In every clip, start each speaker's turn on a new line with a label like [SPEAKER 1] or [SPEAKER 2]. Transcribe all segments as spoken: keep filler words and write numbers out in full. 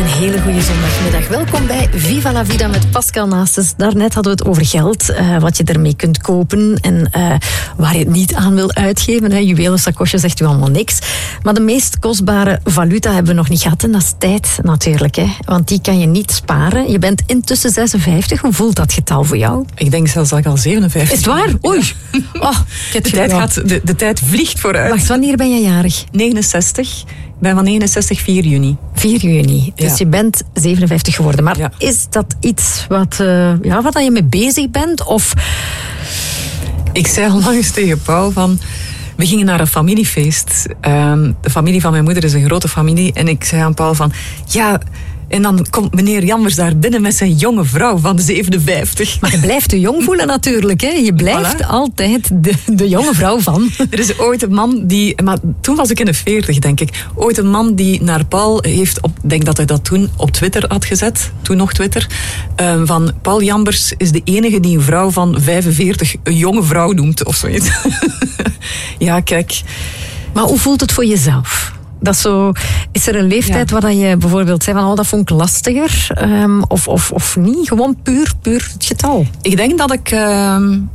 [SPEAKER 1] Een hele goede zondagmiddag. Welkom bij Viva la Vida met Pascal Naastes. Daarnet hadden we het over geld, uh, wat je ermee kunt kopen en uh, waar je het niet aan wil uitgeven. Hè. Juwelen, sakosje zegt u allemaal niks. Maar de meest kostbare valuta hebben we nog niet gehad en dat is tijd natuurlijk. Hè. Want die kan je niet sparen. Je bent intussen zesenvijftig. Hoe voelt dat getal voor jou?
[SPEAKER 2] Ik denk zelfs dat ik al zevenenvijftig
[SPEAKER 1] Is het waar? Oei. Oh,
[SPEAKER 2] de, tijd gaat, de, de tijd vliegt vooruit.
[SPEAKER 1] Wacht, wanneer ben je jarig?
[SPEAKER 2] negenenzestig. Ik ben van negenenzestig, vier juni.
[SPEAKER 1] vier juni. Dus
[SPEAKER 2] ja.
[SPEAKER 1] je bent zevenenvijftig geworden. Maar
[SPEAKER 2] ja.
[SPEAKER 1] is dat iets wat, uh, ja, wat je mee bezig bent? Of...
[SPEAKER 2] Ik zei al lang eens tegen Paul van... We gingen naar een familiefeest. Um, de familie van mijn moeder is een grote familie. En ik zei aan Paul van... Ja... En dan komt meneer Jambers daar binnen met zijn jonge vrouw van zevenenvijftig.
[SPEAKER 1] Maar je blijft te jong voelen natuurlijk. Hè? Je blijft voilà. altijd de, de jonge vrouw van.
[SPEAKER 2] Er is ooit een man die... Maar toen was ik in de veertig, denk ik. Ooit een man die naar Paul heeft... Ik denk dat hij dat toen op Twitter had gezet. Toen nog Twitter. Um, van Paul Jambers is de enige die een vrouw van vijfenveertig een jonge vrouw noemt. Of zoiets. Ja, kijk.
[SPEAKER 1] Maar hoe voelt het voor jezelf? Dat zo, is er een leeftijd ja. waar je bijvoorbeeld zei van oh, dat vond ik lastiger? Um, of, of, of niet? Gewoon puur, puur het getal.
[SPEAKER 2] Ik denk dat ik uh,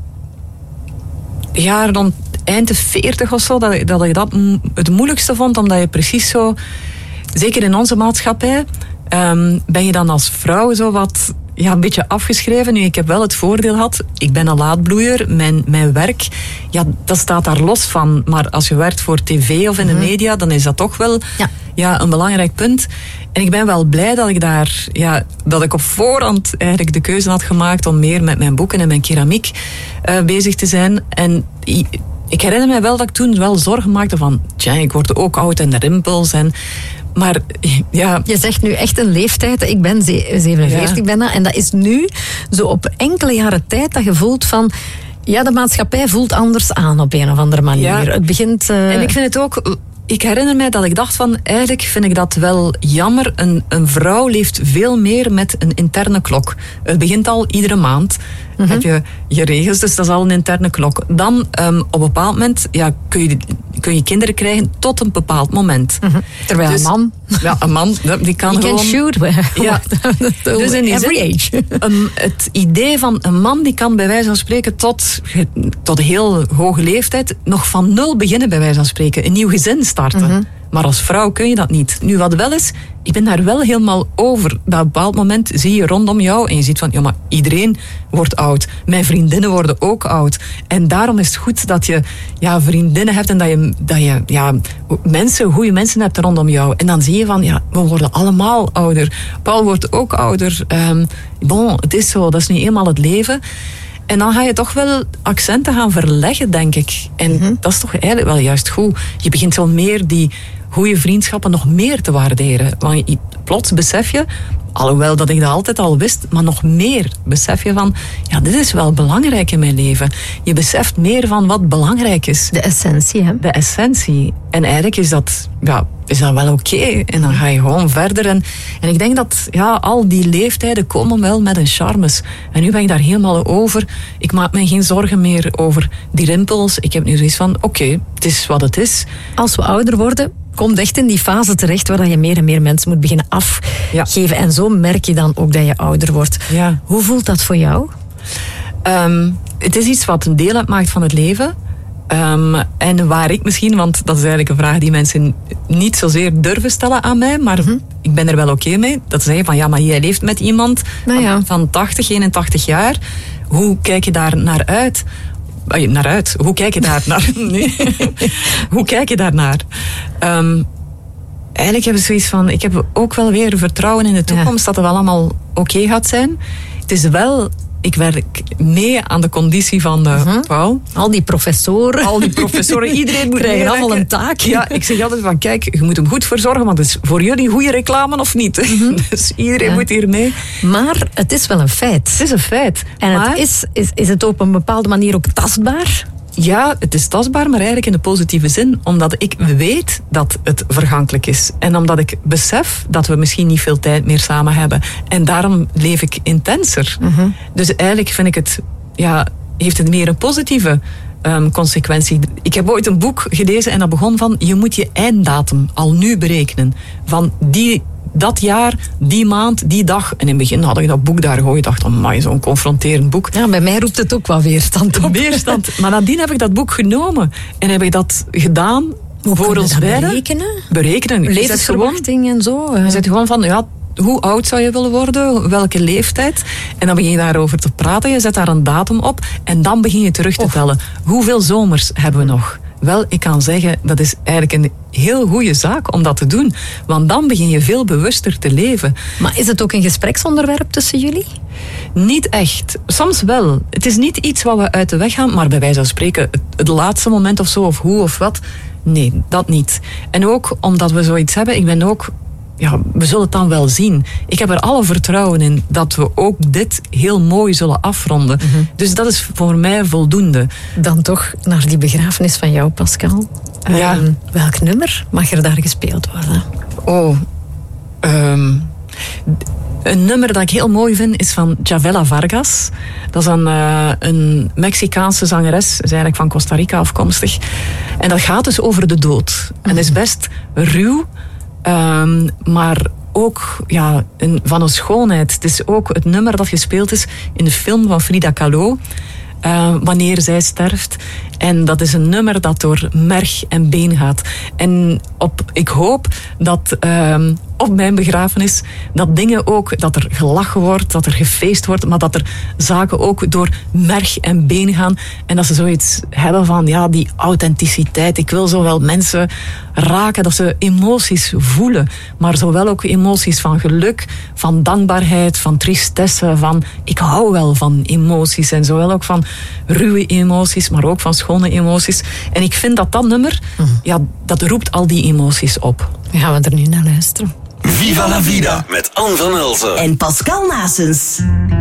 [SPEAKER 2] ja, rond eind de veertig of zo, dat ik, dat ik dat het moeilijkste vond, omdat je precies zo, zeker in onze maatschappij, um, ben je dan als vrouw zo wat... Ja, een beetje afgeschreven. Nu, ik heb wel het voordeel gehad. Ik ben een laadbloeier. Mijn, mijn werk, ja, dat staat daar los van. Maar als je werkt voor tv of in de media, dan is dat toch wel ja. Ja, een belangrijk punt. En ik ben wel blij dat ik daar, ja, dat ik op voorhand eigenlijk de keuze had gemaakt om meer met mijn boeken en mijn keramiek uh, bezig te zijn. En ik herinner me wel dat ik toen wel zorgen maakte van, tja, ik word ook oud en rimpels en... Maar ja...
[SPEAKER 1] Je zegt nu echt een leeftijd. Ik ben zevenenveertig ja. bijna. En dat is nu zo op enkele jaren tijd dat je voelt van... Ja, de maatschappij voelt anders aan op een of andere manier. Ja. Het begint... Uh...
[SPEAKER 2] En ik vind het ook... Ik herinner mij dat ik dacht van... Eigenlijk vind ik dat wel jammer. Een, een vrouw leeft veel meer met een interne klok. Het begint al iedere maand. Mm-hmm. Heb je je regels, dus dat is al een interne klok. Dan um, op een bepaald moment ja, kun, je, kun je kinderen krijgen tot een bepaald moment.
[SPEAKER 1] Mm-hmm. Terwijl dus, een man...
[SPEAKER 2] Ja, een man die kan
[SPEAKER 1] You
[SPEAKER 2] gewoon...
[SPEAKER 1] can shoot.
[SPEAKER 2] Ja. Dus in
[SPEAKER 1] every
[SPEAKER 2] zin,
[SPEAKER 1] age.
[SPEAKER 2] Um, het idee van een man die kan bij wijze van spreken tot, tot een heel hoge leeftijd nog van nul beginnen bij wijze van spreken. Een nieuw gezin starten. Mm-hmm. Maar als vrouw kun je dat niet. Nu wat wel is, ik ben daar wel helemaal over. Dat op een bepaald moment zie je rondom jou en je ziet van, ja maar iedereen wordt oud. Mijn vriendinnen worden ook oud. En daarom is het goed dat je ja, vriendinnen hebt en dat je, dat je ja, mensen, goede mensen hebt rondom jou. En dan zie je van, ja, we worden allemaal ouder. Paul wordt ook ouder. Um, bon, het is zo, dat is nu eenmaal het leven. En dan ga je toch wel accenten gaan verleggen, denk ik. En mm-hmm. dat is toch eigenlijk wel juist goed. Je begint zo meer die goede vriendschappen nog meer te waarderen. Want je, plots besef je, alhoewel dat ik dat altijd al wist, maar nog meer besef je van, ja, dit is wel belangrijk in mijn leven. Je beseft meer van wat belangrijk is.
[SPEAKER 1] De essentie, hè?
[SPEAKER 2] De essentie. En eigenlijk is dat, ja, is dat wel oké. Okay. En dan ga je gewoon verder. En, en ik denk dat ja, al die leeftijden komen wel met een charmes. En nu ben ik daar helemaal over. Ik maak me geen zorgen meer over die rimpels. Ik heb nu zoiets van, oké, okay, het is wat het is.
[SPEAKER 1] Als we ouder worden, komt echt in die fase terecht waar je meer en meer mensen moet beginnen afgeven. Ja. En zo merk je dan ook dat je ouder wordt.
[SPEAKER 2] Ja.
[SPEAKER 1] Hoe voelt dat voor jou?
[SPEAKER 2] Um, het is iets wat een deel uitmaakt van het leven. Um, en waar ik misschien, want dat is eigenlijk een vraag die mensen niet zozeer durven stellen aan mij, maar mm-hmm. ik ben er wel oké okay mee. Dat ze zeggen van ja, maar jij leeft met iemand nou ja. van, van tachtig, eenentachtig jaar. Hoe kijk je daar naar uit? Naar uit. Hoe kijk je daar naar? Nee. Hoe kijk je daarnaar? Um, eigenlijk heb ik zoiets van, ik heb ook wel weer vertrouwen in de toekomst ja. dat het wel allemaal oké okay gaat zijn. Het is wel, ik werk mee aan de conditie van de uh-huh. Paul.
[SPEAKER 1] Al die professoren.
[SPEAKER 2] Al die professoren, iedereen moet
[SPEAKER 1] krijgen allemaal een taak.
[SPEAKER 2] Ja, ik zeg altijd van, kijk, je moet hem goed verzorgen, want het is voor jullie goede reclame of niet. Uh-huh. Dus iedereen ja. moet hier mee.
[SPEAKER 1] Maar het is wel een feit.
[SPEAKER 2] Het is een feit.
[SPEAKER 1] En
[SPEAKER 2] maar,
[SPEAKER 1] het is, is, is het op een bepaalde manier ook tastbaar?
[SPEAKER 2] Ja, het is tastbaar, maar eigenlijk in de positieve zin. Omdat ik weet dat het vergankelijk is. En omdat ik besef dat we misschien niet veel tijd meer samen hebben. En daarom leef ik intenser. Uh-huh. Dus eigenlijk vind ik het, ja, heeft het meer een positieve um, consequentie. Ik heb ooit een boek gelezen en dat begon van, je moet je einddatum al nu berekenen. Van die dat jaar, die maand, die dag. En in het begin had ik dat boek daar gegooid. Ik dacht, amai, zo'n confronterend boek.
[SPEAKER 1] Ja, bij mij roept het ook wel weerstand op.
[SPEAKER 2] Weerstand. Maar nadien heb ik dat boek genomen. En heb ik dat gedaan
[SPEAKER 1] Hoe
[SPEAKER 2] voor ons beiden.
[SPEAKER 1] berekenen?
[SPEAKER 2] Berekenen.
[SPEAKER 1] Levensverwachting en zo.
[SPEAKER 2] Je zit gewoon van, ja, hoe oud zou je willen worden? Welke leeftijd? En dan begin je daarover te praten. Je zet daar een datum op. En dan begin je terug te oh. tellen. Hoeveel zomers hebben we nog? Wel, ik kan zeggen, dat is eigenlijk een heel goede zaak om dat te doen. Want dan begin je veel bewuster te leven.
[SPEAKER 1] Maar is het ook een gespreksonderwerp tussen jullie?
[SPEAKER 2] Niet echt. Soms wel. Het is niet iets wat we uit de weg gaan, maar bij wijze van spreken, het, het laatste moment of zo, of hoe of wat. Nee, dat niet. En ook omdat we zoiets hebben, ik ben ook... Ja, we zullen het dan wel zien. Ik heb er alle vertrouwen in dat we ook dit heel mooi zullen afronden. Mm-hmm. Dus dat is voor mij voldoende.
[SPEAKER 1] Dan toch naar die begrafenis van jou, Pascal.
[SPEAKER 2] Ja.
[SPEAKER 1] Um, welk nummer mag er daar gespeeld worden?
[SPEAKER 2] Oh, um, een nummer dat ik heel mooi vind is van Chavela Vargas. Dat is een, uh, een Mexicaanse zangeres. Ze is eigenlijk van Costa Rica afkomstig. En dat gaat dus over de dood. Mm-hmm. En is best ruw. Um, maar ook ja, een, van een schoonheid. Het is ook het nummer dat gespeeld is in de film van Frida Kahlo. Uh, wanneer zij sterft. En dat is een nummer dat door merg en been gaat. En op, ik hoop dat uh, op mijn begrafenis dat dingen ook, dat er gelachen wordt, dat er gefeest wordt, maar dat er zaken ook door merg en been gaan. En dat ze zoiets hebben van, ja, die authenticiteit. Ik wil zowel mensen raken, dat ze emoties voelen, maar zowel ook emoties van geluk, van dankbaarheid, van tristesse, van ik hou wel van emoties. En zowel ook van ruwe emoties, maar ook van schone emoties. En ik vind dat dat nummer, mm-hmm. ja, dat roept al die emoties op.
[SPEAKER 1] Dan gaan we er nu naar luisteren.
[SPEAKER 3] Viva la Vida met Anne van Elzen
[SPEAKER 4] en Pascal Naessens.